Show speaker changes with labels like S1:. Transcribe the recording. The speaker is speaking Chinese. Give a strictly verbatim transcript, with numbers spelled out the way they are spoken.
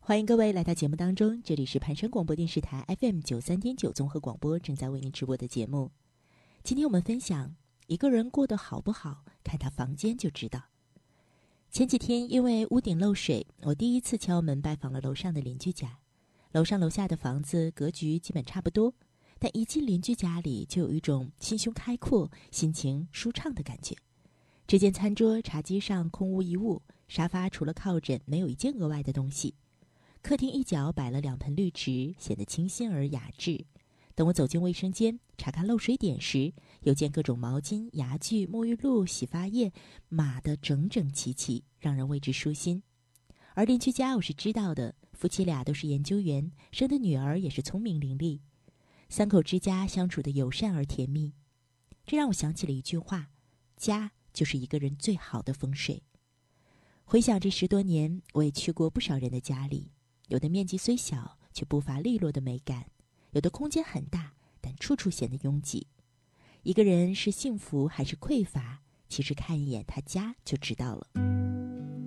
S1: 欢迎各位来到节目当中，这里是盘山广播电视台 F M 九三点九综合广播正在为您直播的节目。今天我们分享一个人过得好不好，看他房间就知道。前几天因为屋顶漏水，我第一次敲门拜访了楼上的邻居家。楼上楼下的房子格局基本差不多，但一进邻居家里就有一种心胸开阔、心情舒畅的感觉。这间餐桌茶几上空无一物，沙发除了靠枕没有一件额外的东西。客厅一角摆了两盆绿植，显得清新而雅致。等我走进卫生间查看漏水点时，又见各种毛巾、牙具、沐浴露、洗发液码得整整齐齐，让人为之舒心。而邻居家我是知道的，夫妻俩都是研究员，生的女儿也是聪明伶俐，三口之家相处的友善而甜蜜。这让我想起了一句话：家就是一个人最好的风水。回想这十多年，我也去过不少人的家里，有的面积虽小，却不乏利落的美感；有的空间很大，但处处显得拥挤。一个人是幸福还是匮乏，其实看一眼他家就知道了。